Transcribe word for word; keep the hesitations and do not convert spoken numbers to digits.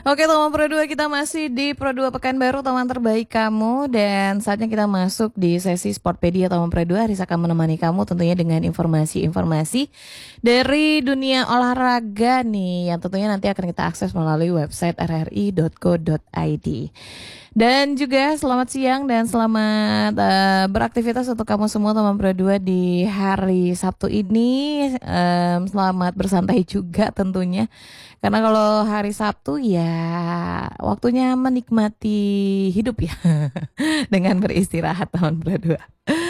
Oke, teman Pro dua, kita masih di Pro dua Pekanbaru, teman terbaik kamu. Dan saatnya kita masuk di sesi Sportpedia teman Pro dua. Haris akan menemani kamu tentunya dengan informasi-informasi dari dunia olahraga nih, yang tentunya nanti akan kita akses melalui website r r i dot co dot i d. Dan juga selamat siang dan selamat uh, beraktivitas untuk kamu semua teman Pro dua di hari Sabtu ini. Um, selamat bersantai juga tentunya. Karena kalau hari Sabtu ya waktunya menikmati hidup ya dengan beristirahat teman Pro dua.